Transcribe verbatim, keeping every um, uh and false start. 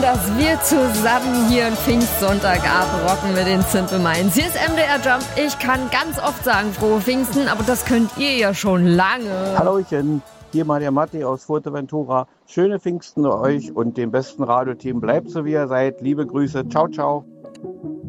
dass wir zusammen hier einen Pfingstsonntag abrocken mit den Simple Minds. Hier ist M D R Jump. Ich kann ganz oft sagen, frohe Pfingsten, aber das könnt ihr ja schon lange. Hallöchen, hier mal der Matti aus Fuerteventura. Schöne Pfingsten euch und dem besten Radioteam. Bleibt so, wie ihr seid. Liebe Grüße. Ciao, ciao.